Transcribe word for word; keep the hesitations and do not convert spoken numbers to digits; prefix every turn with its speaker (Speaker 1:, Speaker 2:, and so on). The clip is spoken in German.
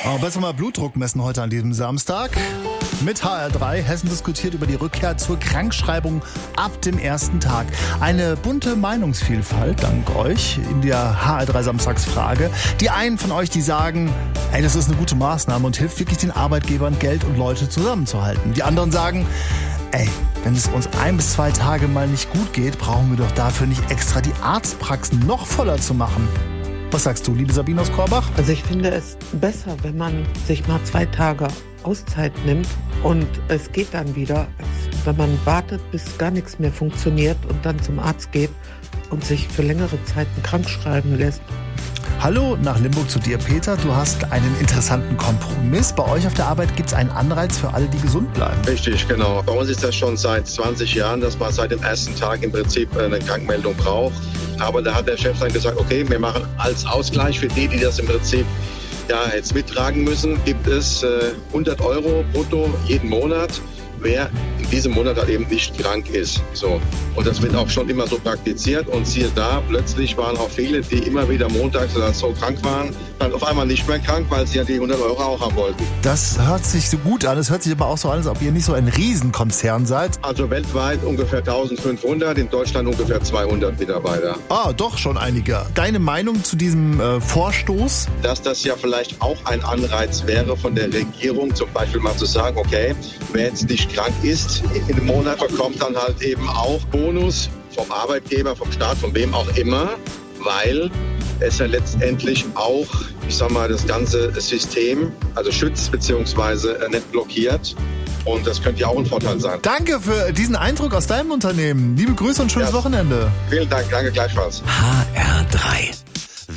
Speaker 1: Oh, besser mal Blutdruck messen heute an diesem Samstag. Mit H R drei. Hessen diskutiert über die Rückkehr zur Krankschreibung ab dem ersten Tag. Eine bunte Meinungsvielfalt, dank euch, in der H R drei Samstagsfrage. Die einen von euch, die sagen, ey, das ist eine gute Maßnahme und hilft wirklich den Arbeitgebern, Geld und Leute zusammenzuhalten. Die anderen sagen, ey, wenn es uns ein bis zwei Tage mal nicht gut geht, brauchen wir doch dafür nicht extra die Arztpraxen noch voller zu machen. Was sagst du, liebe Sabine aus Korbach?
Speaker 2: Also ich finde es besser, wenn man sich mal zwei Tage Auszeit nimmt und es geht dann wieder, als wenn man wartet, bis gar nichts mehr funktioniert und dann zum Arzt geht und sich für längere Zeiten krank schreiben lässt.
Speaker 1: Hallo nach Limburg zu dir, Peter. Du hast einen interessanten Kompromiss. Bei euch auf der Arbeit gibt es einen Anreiz für alle, die gesund bleiben.
Speaker 3: Richtig, genau. Bei uns ist das schon seit zwanzig Jahren, dass man seit dem ersten Tag im Prinzip eine Krankmeldung braucht. Aber da hat der Chef dann gesagt, okay, wir machen als Ausgleich für die, die das im Prinzip ja, jetzt mittragen müssen, gibt es äh, hundert Euro brutto jeden Monat, wer in diesem Monat halt eben nicht krank ist. So. Und das wird auch schon immer so praktiziert. Und siehe da, plötzlich waren auch viele, die immer wieder montags oder so krank waren, dann auf einmal nicht mehr krank, weil sie ja die hundert Euro auch haben wollten.
Speaker 1: Das hört sich so gut an. Es hört sich aber auch so an, als ob ihr nicht so ein Riesenkonzern seid.
Speaker 3: Also weltweit ungefähr eintausendfünfhundert, in Deutschland ungefähr zweihundert Mitarbeiter.
Speaker 1: Ah, doch schon einige. Deine Meinung zu diesem äh, Vorstoß?
Speaker 3: Dass das ja vielleicht auch ein Anreiz wäre von der Regierung, zum Beispiel mal zu sagen, okay, wer jetzt nicht krank ist in einem Monat, bekommt dann halt eben auch Bonus vom Arbeitgeber, vom Staat, von wem auch immer, weil es ja letztendlich auch, ich sag mal, das ganze System, also schützt bzw. nicht blockiert. Und das könnte ja auch ein Vorteil sein.
Speaker 1: Danke für diesen Eindruck aus deinem Unternehmen. Liebe Grüße und schönes ja. Wochenende.
Speaker 3: Vielen Dank, danke gleichfalls.
Speaker 4: H R drei